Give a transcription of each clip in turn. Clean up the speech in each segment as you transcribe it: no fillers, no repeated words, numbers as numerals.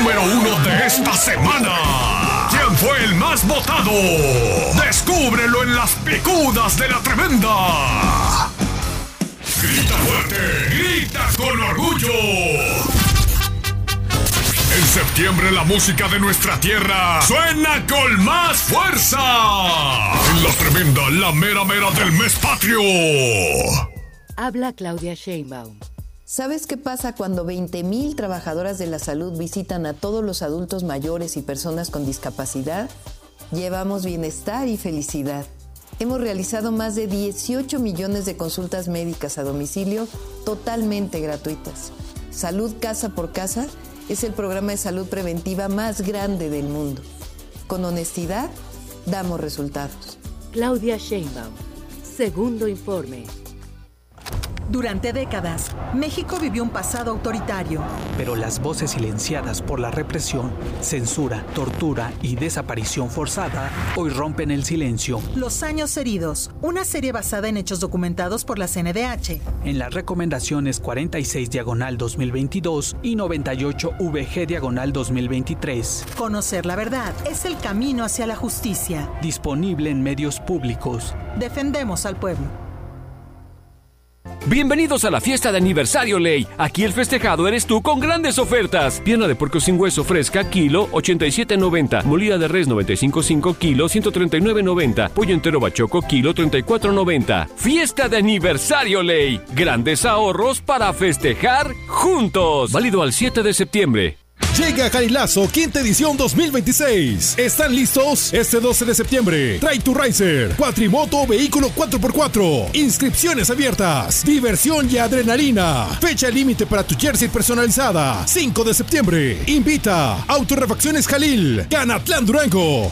número 1 de esta semana. ¿Quién fue el más votado? Descúbrelo en las picudas de la tremenda. Grita fuerte, grita con orgullo. En septiembre la música de nuestra tierra suena con más fuerza. En la tremenda, la mera mera del mes patrio. Habla Claudia Sheinbaum. ¿Sabes qué pasa cuando 20,000 trabajadoras de la salud visitan a todos los adultos mayores y personas con discapacidad? Llevamos bienestar y felicidad. Hemos realizado más de 18 millones de consultas médicas a domicilio totalmente gratuitas. Salud Casa por Casa es el programa de salud preventiva más grande del mundo. Con honestidad, damos resultados. Claudia Sheinbaum. Segundo informe. Durante décadas, México vivió un pasado autoritario. Pero las voces silenciadas por la represión, censura, tortura y desaparición forzada hoy rompen el silencio. Los años heridos, una serie basada en hechos documentados por la CNDH. En las recomendaciones 46/2022 y 98VG/2023. Conocer la verdad es el camino hacia la justicia. Disponible en medios públicos. Defendemos al pueblo. Bienvenidos a la fiesta de aniversario Ley. Aquí el festejado eres tú con grandes ofertas. Pierna de puerco sin hueso fresca, kilo, 87.90. Molida de res, 95.5, kilo, 139.90. Pollo entero bachoco, kilo, 34.90. Fiesta de aniversario Ley. Grandes ahorros para festejar juntos. Válido al 7 de septiembre. Llega Jalilazo, quinta edición 2026. ¿Están listos? Este 12 de septiembre, trae tu Riser, cuatrimoto o vehículo 4x4. Inscripciones abiertas, diversión y adrenalina. Fecha límite para tu jersey personalizada, 5 de septiembre. Invita Autorefacciones Jalil, Canatlán Durango,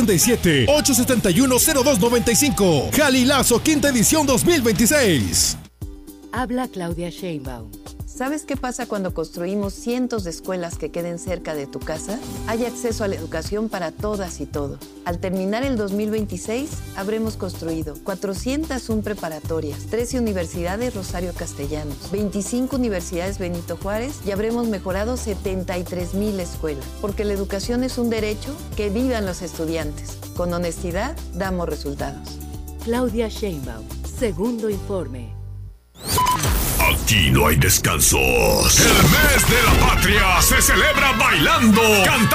677-871-0295. Jalilazo, quinta edición 2026. Habla Claudia Sheinbaum. ¿Sabes qué pasa cuando construimos cientos de escuelas que queden cerca de tu casa? Hay acceso a la educación para todas y todos. Al terminar el 2026, habremos construido 401 preparatorias, 13 universidades Rosario Castellanos, 25 universidades Benito Juárez y habremos mejorado 73,000 escuelas. Porque la educación es un derecho, que vivan los estudiantes. Con honestidad, damos resultados. Claudia Sheinbaum. Segundo informe. Aquí no hay descansos. El mes de la patria se celebra bailando, cantando